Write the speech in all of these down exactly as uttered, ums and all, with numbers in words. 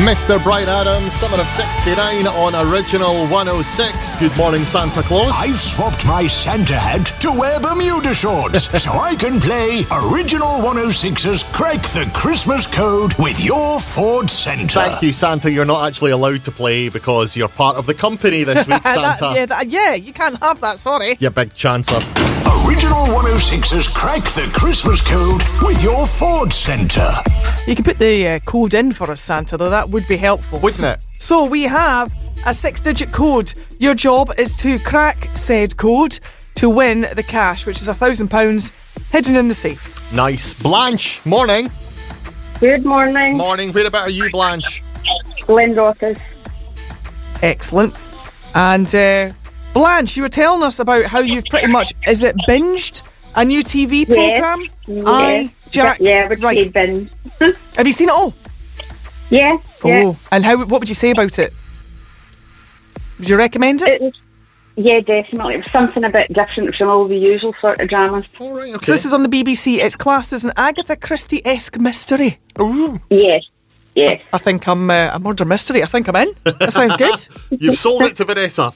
Mister Brian Adams, Summer of sixty-nine on Original one oh six. Good morning, Santa Claus. I've swapped my Santa hat to wear Bermuda shorts so I can play Original one oh six's Crack the Christmas Code with your Ford Centre. Thank you, Santa. You're not actually allowed to play because you're part of the company this week, Santa. that, yeah, that, yeah, you can't have that, sorry. You big chancer. Original one oh six's Crack the Christmas Code with your Ford Centre. You can put the uh, code in for us, Santa, though. That would be helpful. Wouldn't it? So we have a six-digit code. Your job is to crack said code to win the cash, which is a thousand pounds hidden in the safe. Nice. Blanche, morning. Good morning. Morning. Where about are you, Blanche? Glenrothes. Excellent. And uh, Blanche, you were telling us about how you've pretty much, is it binged a new T V programme? Yes. Aye, Jack. Yeah, we're right. binge. Have you seen it all? Yeah. Oh, yeah. And how? What would you say about it? Would you recommend it? It was, yeah, definitely. It was something a bit different from all the usual sort of dramas. All right, okay. So this is on the B B C. It's classed as an Agatha Christie-esque mystery. Ooh. Yes. Yes. I think I'm uh, a murder mystery. I think I'm in. That sounds good. You've sold it to Vanessa.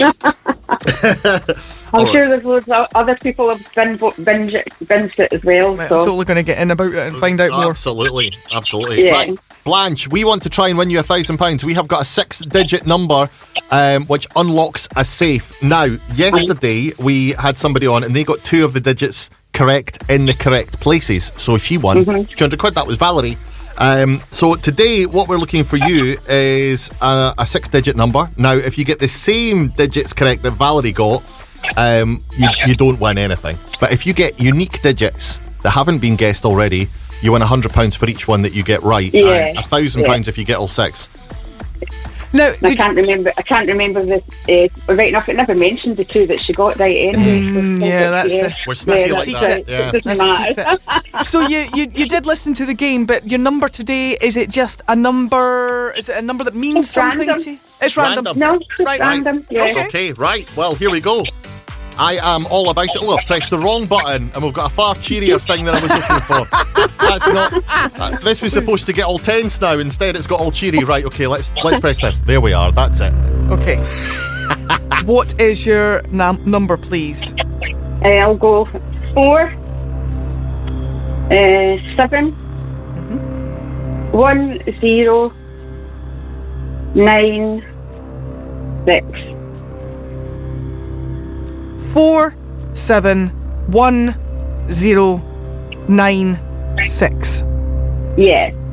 I'm All sure right. there's loads of other people have been binge it, binged it as well. I'm So. totally going to get in about it and find out more. Absolutely. Absolutely. Yeah. Right. Blanche, we want to try and win you a thousand pounds. We have got a six-digit number um, which unlocks a safe. Now, yesterday we had somebody on and they got two of the digits correct in the correct places. So she won Mm-hmm. two hundred quid. That was Valerie. Um, so today what we're looking for you is a, a six-digit number. Now, if you get the same digits correct that Valerie got, um, you, you don't win anything. But if you get unique digits that haven't been guessed already, you win one hundred pounds for each one that you get right. Yeah. And one thousand pounds Yeah. if you get all six. Now, I did can't remember. I can't remember the. Uh, right enough, it never mentioned the two that she got right anyway. Mm, yeah, that's the- We're snitty that's like right. that, yeah. It That's doesn't the matter. secret. So you, you you did listen to the game, but your number today, is it just a number? Is it a number that means It's something random. to you? It's random. Random. No, it's Right. random. Yeah. Okay. Okay, right. Well, here we go. I am all about it. Oh, I've pressed the wrong button and we've got a far cheerier thing than I was looking for. That's not... Uh, this was supposed to get all tense now. Instead, it's got all cheery. Right, okay, let's let's press this. There we are. That's it. Okay. What is your num- number, please? Uh, I'll go four, uh, seven, one, zero, nine, six. Four, seven, one, zero, nine, six. Yeah.